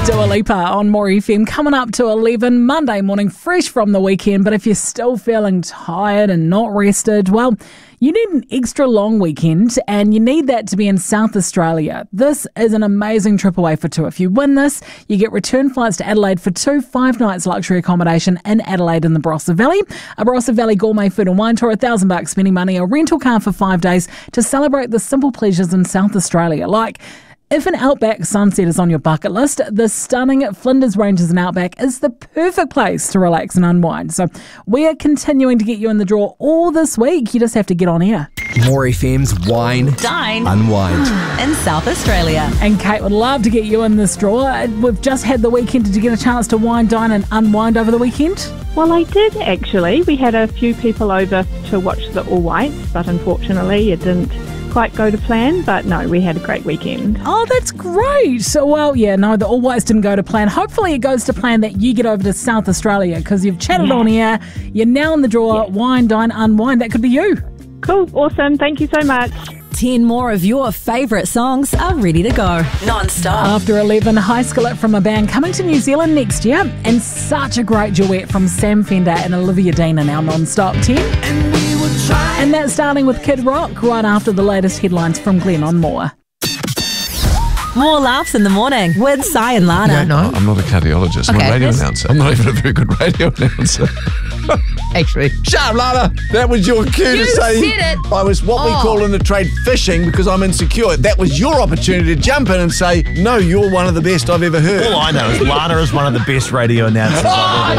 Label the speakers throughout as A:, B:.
A: Dua Lipa on More FM, coming up to 11 Monday morning, fresh from the weekend. But if you're still feeling tired and not rested, well, you need an extra long weekend, and you need that to be in South Australia. This is an amazing trip away for two. If you win this, you get return flights to Adelaide for 2 5-nights luxury accommodation in Adelaide in the Barossa Valley, a Barossa Valley gourmet food and wine tour, $1,000 spending money, a rental car for 5 days to celebrate the simple pleasures in South Australia, like if an outback sunset is on your bucket list, the stunning Flinders Ranges and Outback is the perfect place to relax and unwind. So we are continuing to get you in the draw all this week. You just have to get on air.
B: More FM's Wine,
C: Dine,
B: Unwind
C: in South Australia.
A: And Kate would love to get you in this draw. We've just had the weekend. Did you get a chance to wine, dine and unwind over the weekend?
D: Well, I did actually. We had a few people over to watch the All Whites, but unfortunately it didn't quite go to plan. But no, we had a great weekend.
A: Oh, that's great. So, well, yeah, no, the All Whites didn't go to plan. Hopefully it goes to plan that you get over to South Australia, because you've chatted on air. You're now in the draw. Wine, dine, unwind. That could be you.
D: Cool. Awesome. Thank you so much.
C: 10 more of your favourite songs are ready to go. Non-stop.
A: After 11, High Skillet from a band coming to New Zealand next year, and such a great duet from Sam Fender and Olivia Dean in our non-stop 10. And that's starting with Kid Rock right after the latest headlines from Glenn on More.
C: More laughs in the morning with Si and Lana.
E: You don't know? I'm not a cardiologist. I'm a radio announcer. I'm not even a very good radio announcer.
B: Actually,
E: Shut up, Lana. That was your cue to say
C: said it.
E: I was what we call in the trade fishing because I'm insecure. That was your opportunity to jump in and say, no, you're one of the best I've ever heard.
F: All I know is Lana is one of the best radio announcers I've ever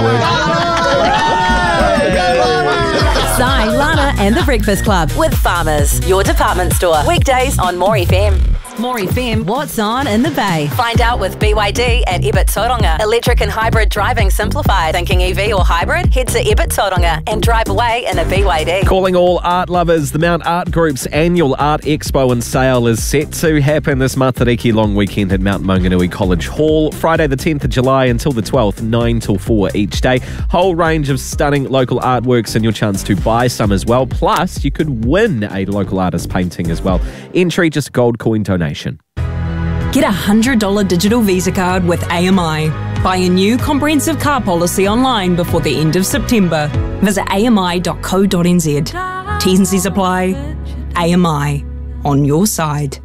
F: worked with.
C: Si, Lana and the Breakfast Club with Farmers, your department store. Weekdays on More FM. More FM, what's on in the Bay? Find out with BYD at Ebert Tauranga. Electric and hybrid driving simplified. Thinking EV or hybrid? Head to Ebert Tauranga and drive away in a BYD.
G: Calling all art lovers, the Mount Art Group's annual Art Expo and Sale is set to happen this Matariki long weekend at Mount Maunganui College Hall. Friday the 10th of July until the 12th, 9 till 4 each day. Whole range of stunning local artworks and your chance to buy some as well. Plus, you could win a local artist painting as well. Entry, just a gold coin donation.
H: Get a $100 digital Visa card with AMI. Buy a new comprehensive car policy online before the end of September. Visit ami.co.nz. T's and C's apply. AMI. On your side.